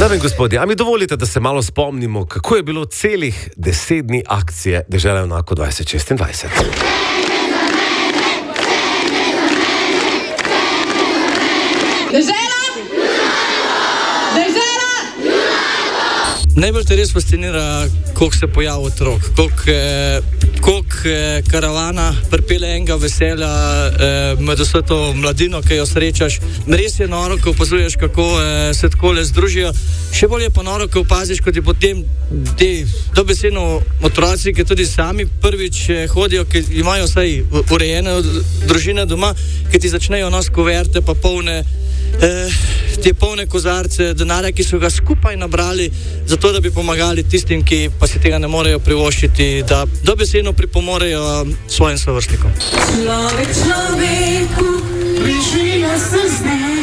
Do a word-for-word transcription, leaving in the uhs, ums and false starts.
Dame in gospodje, a mi dovolite, da se malo spomnimo, kako je bilo celih deset dni akcije Dežela enako dvajset šestindvajset. Dežela! Dežela! Najbolj te res fascinira, koliko se pojavi otrok, koliko, eh, koliko eh, karavana pripelje enega veselja eh, med vso to mladino, ki jo srečaš. Res je noro, ko opazuješ, kako eh, se takole združijo. Še bolj je pa noro, ko opaziš, ko ti potem ti dobesedno otroci, ki tudi sami prvič eh, hodijo, ki imajo vsaj urejene družine doma, ki ti začnejo nos kuverte pa polne Eh, te polne kozarce denarja, ki so ga skupaj nabrali, zato da bi pomagali tistim, ki pa si tega ne morejo privoščiti, da dobesedno pripomorejo svojim sovrstnikom. Človek človeku, bližina se zdi.